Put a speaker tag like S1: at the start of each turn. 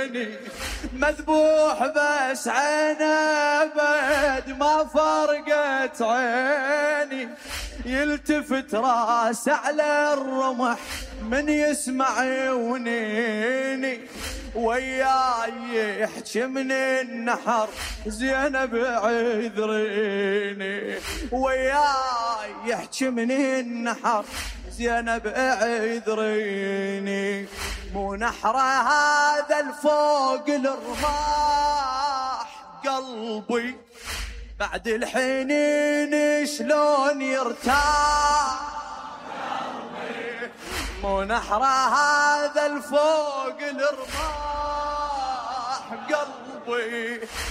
S1: عيني مذبوح بس عينه ابد ما فرقت عيني يلتفت راسه على الرمح من يسمع ونيني وياي يحكي من النحر زينب عذريني وياي يحكي من النحر زينب عذريني مو نحره هذا الفوق الرماح قلبي بعد الحنين شلون يرتاح قلبي مو نحره هذا الفوق الرماح قلبي